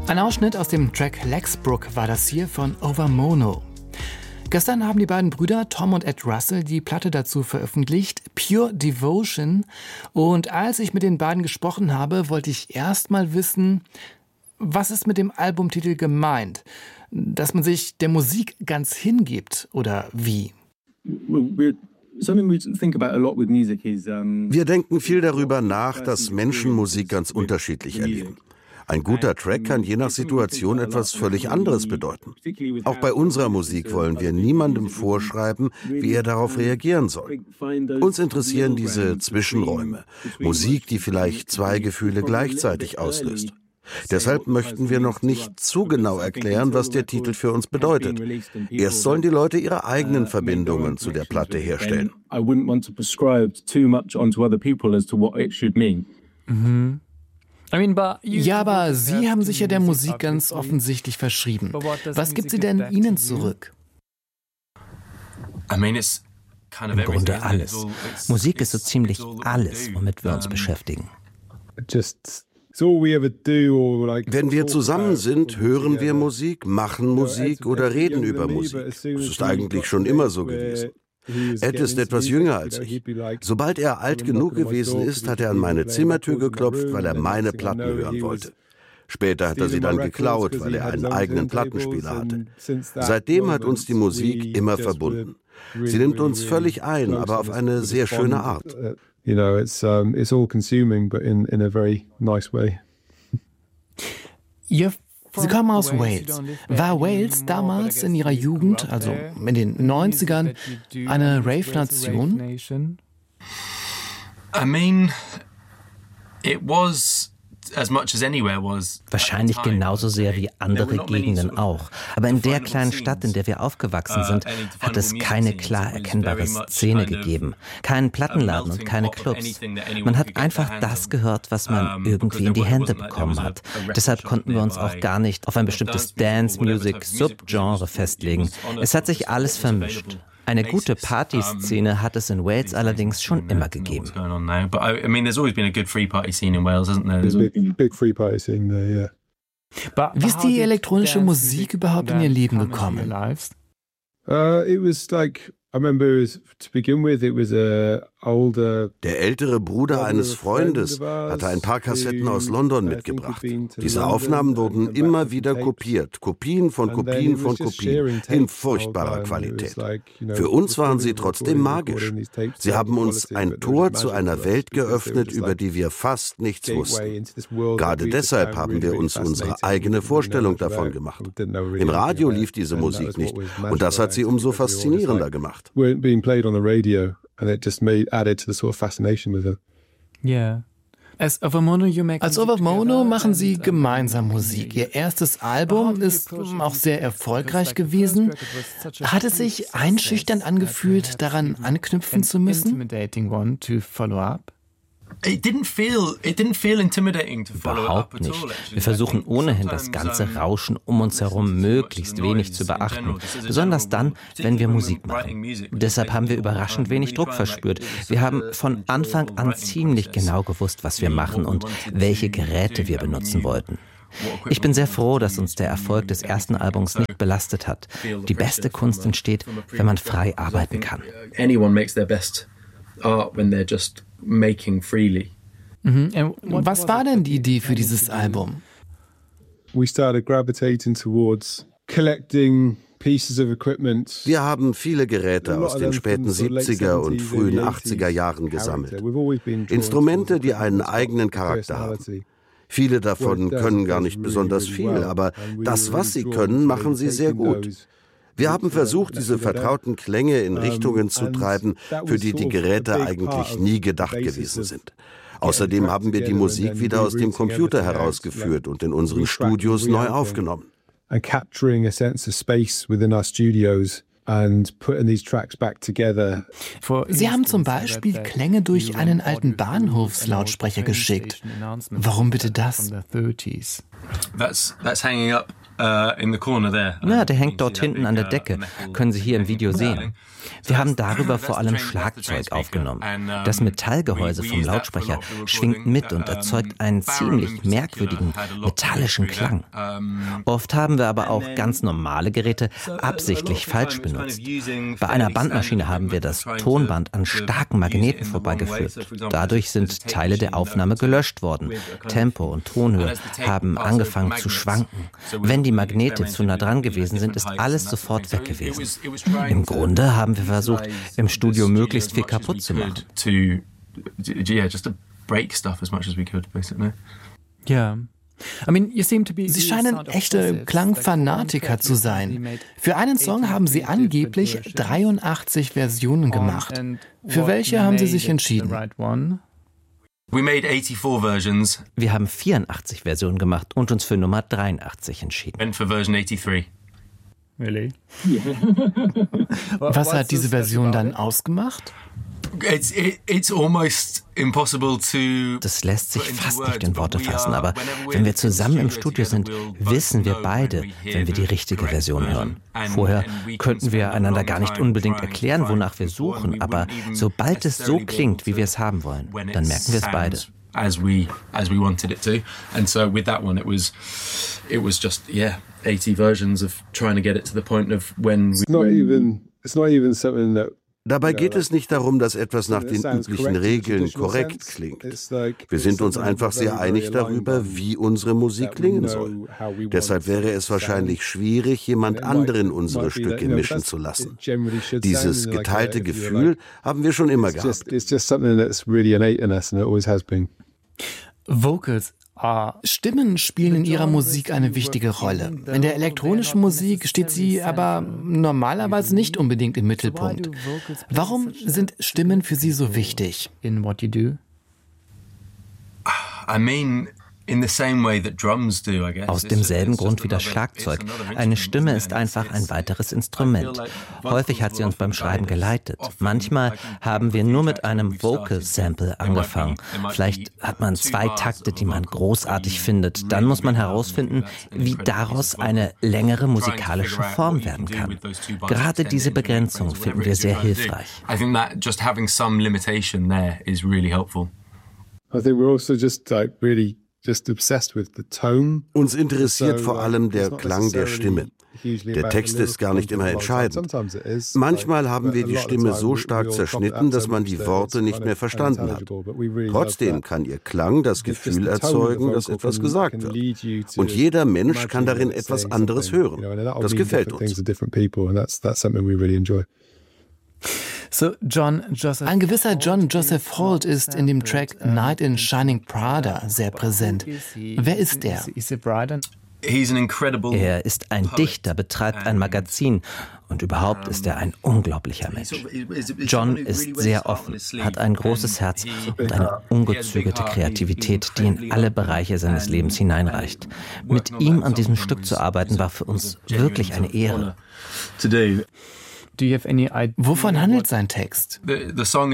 Ein Ausschnitt aus dem Track Lexbrook war das hier von Overmono. Gestern haben die beiden Brüder Tom und Ed Russell die Platte dazu veröffentlicht, Pure Devotion. Und als ich mit den beiden gesprochen habe, wollte ich erst mal wissen, was ist mit dem Albumtitel gemeint? Dass man sich der Musik ganz hingibt oder wie? Wir denken viel darüber nach, dass Menschen Musik ganz unterschiedlich erleben. Ein guter Track kann je nach Situation etwas völlig anderes bedeuten. Auch bei unserer Musik wollen wir niemandem vorschreiben, wie er darauf reagieren soll. Uns interessieren diese Zwischenräume, Musik, die vielleicht zwei Gefühle gleichzeitig auslöst. Deshalb möchten wir noch nicht zu genau erklären, was der Titel für uns bedeutet. Erst sollen die Leute ihre eigenen Verbindungen zu der Platte herstellen. Mhm. Ja, aber Sie haben sich ja der Musik ganz offensichtlich verschrieben. Was gibt sie denn Ihnen zurück? Im Grunde alles. Musik ist so ziemlich alles, womit wir uns beschäftigen. Wenn wir zusammen sind, hören wir Musik, machen Musik oder reden über Musik. Es ist eigentlich schon immer so gewesen. Ed ist etwas jünger als ich. Sobald er alt genug gewesen ist, hat er an meine Zimmertür geklopft, weil er meine Platten hören wollte. Später hat er sie dann geklaut, weil er einen eigenen Plattenspieler hatte. Seitdem hat uns die Musik immer verbunden. Sie nimmt uns völlig ein, aber auf eine sehr schöne Art. It's all consuming, but in a very nice way. Sie kommen aus Wales. War Wales damals in Ihrer Jugend, also in den 90ern, eine Rave-Nation? Wahrscheinlich genauso sehr wie andere Gegenden auch. Aber in der kleinen Stadt, in der wir aufgewachsen sind, hat es keine klar erkennbare Szene gegeben. Keinen Plattenladen und keine Clubs. Man hat einfach das gehört, was man irgendwie in die Hände bekommen hat. Deshalb konnten wir uns auch gar nicht auf ein bestimmtes Dance-Music-Subgenre festlegen. Es hat sich alles vermischt. Eine gute Partyszene hat es in Wales allerdings schon immer gegeben. Wie ist die elektronische Musik überhaupt in Ihr Leben gekommen? Der ältere Bruder eines Freundes hatte ein paar Kassetten aus London mitgebracht. Diese Aufnahmen wurden immer wieder kopiert. Kopien von Kopien von Kopien in furchtbarer Qualität. Für uns waren sie trotzdem magisch. Sie haben uns ein Tor zu einer Welt geöffnet, über die wir fast nichts wussten. Gerade deshalb haben wir uns unsere eigene Vorstellung davon gemacht. Im Radio lief diese Musik nicht und das hat sie umso faszinierender gemacht. On the radio, and it just added to the sort of fascination with it. Yeah. Als Overmono machen Sie gemeinsam Musik. Ihr erstes Album ist auch sehr erfolgreich gewesen. Hat es sich einschüchternd angefühlt, daran anknüpfen zu müssen? Überhaupt nicht. Wir versuchen ohnehin das ganze Rauschen um uns herum möglichst wenig zu beachten. Besonders dann, wenn wir Musik machen. Deshalb haben wir überraschend wenig Druck verspürt. Wir haben von Anfang an ziemlich genau gewusst, was wir machen und welche Geräte wir benutzen wollten. Ich bin sehr froh, dass uns der Erfolg des ersten Albums nicht belastet hat. Die beste Kunst entsteht, wenn man frei arbeiten kann. Was war denn die Idee für dieses Album? We started gravitating towards collecting pieces of equipment. Wir haben viele Geräte aus den späten 70er und frühen 80er Jahren gesammelt. Instrumente, die einen eigenen Charakter haben. Viele davon können gar nicht besonders viel, aber das, was sie können, machen sie sehr gut. Wir haben versucht, diese vertrauten Klänge in Richtungen zu treiben, für die die Geräte eigentlich nie gedacht gewesen sind. Außerdem haben wir die Musik wieder aus dem Computer herausgeführt und in unseren Studios neu aufgenommen. And capturing a sense of space within our studios and putting these tracks back together. Sie haben zum Beispiel Klänge durch einen alten Bahnhofslautsprecher geschickt. Warum bitte das? That's hanging up in the corner there. Na, der hängt dort hinten an der Decke. Können Sie hier im Video sehen. Wir haben darüber vor allem Schlagzeug aufgenommen. Das Metallgehäuse vom Lautsprecher schwingt mit und erzeugt einen ziemlich merkwürdigen metallischen Klang. Oft haben wir aber auch ganz normale Geräte absichtlich falsch benutzt. Bei einer Bandmaschine haben wir das Tonband an starken Magneten vorbeigeführt. Dadurch sind Teile der Aufnahme gelöscht worden. Tempo und Tonhöhe haben angefangen zu schwanken. Wenn die Magnete zu nah dran gewesen sind, ist alles sofort weg gewesen. Im Grunde haben wir versucht, im Studio möglichst viel kaputt zu machen. Ja. Sie scheinen echte Klangfanatiker zu sein. Für einen Song haben Sie angeblich 83 Versionen gemacht. Für welche haben Sie sich entschieden? Wir haben 84 Versionen gemacht und uns für Nummer 83 entschieden. Was hat diese Version dann ausgemacht? Das lässt sich fast nicht in Worte fassen, aber wenn wir zusammen im Studio sind, wissen wir beide, wenn wir die richtige Version hören. Vorher könnten wir einander gar nicht unbedingt erklären, wonach wir suchen, aber sobald es so klingt, wie wir es haben wollen, dann merken wir es beide. As we wanted it to, and so with that one it was just 80 versions of trying to get it to the point of when it's not even something that. Dabei geht es nicht darum, dass etwas nach den üblichen Regeln korrekt klingt. Wir sind uns einfach sehr einig darüber, wie unsere Musik klingen soll. Deshalb wäre es wahrscheinlich schwierig, jemand anderen unsere Stücke mischen zu lassen. Dieses geteilte Gefühl haben wir schon immer gehabt. Vocals. Stimmen spielen in Ihrer Musik eine wichtige Rolle. In der elektronischen Musik steht sie aber normalerweise nicht unbedingt im Mittelpunkt. Warum sind Stimmen für Sie so wichtig? In what you do? Aus demselben Grund wie das Schlagzeug. Eine Stimme ist einfach ein weiteres Instrument. Häufig hat sie uns beim Schreiben geleitet. Manchmal haben wir nur mit einem Vocal Sample angefangen. Vielleicht hat man 2 Takte, die man großartig findet. Dann muss man herausfinden, wie daraus eine längere musikalische Form werden kann. Gerade diese Begrenzung finden wir sehr hilfreich. I think that just having some limitation there is really helpful. I think we're also just really Uns interessiert vor allem der Klang der Stimme. Der Text ist gar nicht immer entscheidend. Manchmal haben wir die Stimme so stark zerschnitten, dass man die Worte nicht mehr verstanden hat. Trotzdem kann ihr Klang das Gefühl erzeugen, dass etwas gesagt wird. Und jeder Mensch kann darin etwas anderes hören. Das gefällt uns. Ein gewisser John Joseph Holt ist in dem Track Night in Shining Prada sehr präsent. Wer ist er? Er ist ein Dichter, betreibt ein Magazin und überhaupt ist er ein unglaublicher Mensch. John ist sehr offen, hat ein großes Herz und eine ungezügelte Kreativität, die in alle Bereiche seines Lebens hineinreicht. Mit ihm an diesem Stück zu arbeiten, war für uns wirklich eine Ehre. Wovon handelt sein Text? Der Song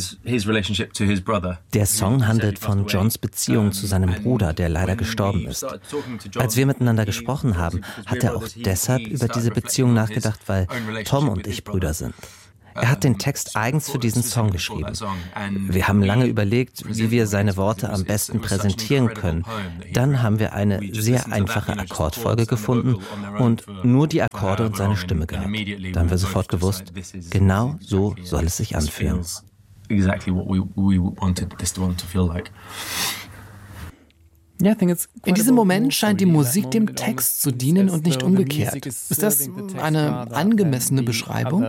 handelt von Johns Beziehung zu seinem Bruder, der leider gestorben ist. Als wir miteinander gesprochen haben, hat er auch deshalb über diese Beziehung nachgedacht, weil Tom und ich Brüder sind. Er hat den Text eigens für diesen Song geschrieben. Wir haben lange überlegt, wie wir seine Worte am besten präsentieren können. Dann haben wir eine sehr einfache Akkordfolge gefunden und nur die Akkorde und seine Stimme gehört. Da haben wir sofort gewusst, genau so soll es sich anfühlen. In diesem Moment scheint die Musik dem Text zu dienen und nicht umgekehrt. Ist das eine angemessene Beschreibung?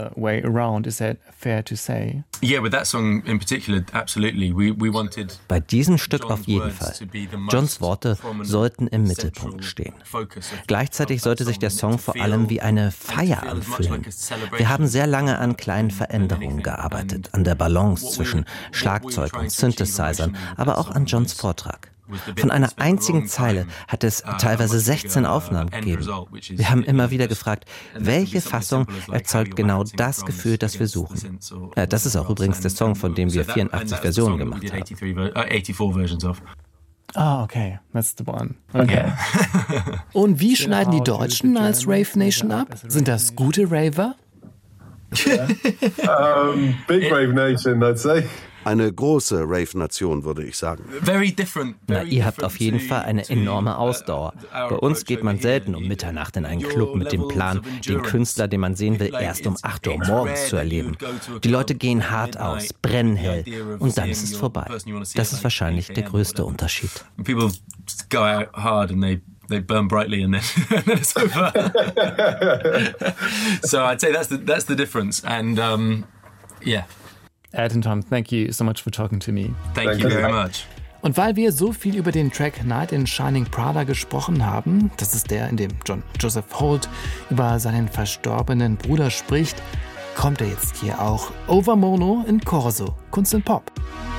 Bei diesem Stück auf jeden Fall. Johns Worte sollten im Mittelpunkt stehen. Gleichzeitig sollte sich der Song vor allem wie eine Feier anfühlen. Wir haben sehr lange an kleinen Veränderungen gearbeitet, an der Balance zwischen Schlagzeug und Synthesizern, aber auch an Johns Vortrag. Von einer einzigen Zeile hat es teilweise 16 Aufnahmen gegeben. Wir haben immer wieder gefragt, welche Fassung erzeugt genau das Gefühl, das wir suchen. Das ist auch übrigens der Song, von dem wir 84 Versionen gemacht haben. Okay, that's the one. Okay. Und wie schneiden die Deutschen als Rave Nation ab? Sind das gute Raver? Big Rave Nation, I'd say. Eine große Rave-Nation, würde ich sagen. Na, ihr habt auf jeden Fall eine enorme Ausdauer. Bei uns geht man selten um Mitternacht in einen Club mit dem Plan, den Künstler, den man sehen will, erst um 8 Uhr morgens zu erleben. Die Leute gehen hart aus, brennen hell und dann ist es vorbei. Das ist wahrscheinlich der größte Unterschied. People go out hard and they burn brightly and then it's over. So I'd say that's the difference. And yeah. Ed and Tom, thank you so much for talking to me. Thank you very much. Und weil wir so viel über den Track Night in Shining Prada gesprochen haben, das ist der, in dem John Joseph Holt über seinen verstorbenen Bruder spricht, kommt er jetzt hier auch. Over Mono in Corso, Kunst und Pop.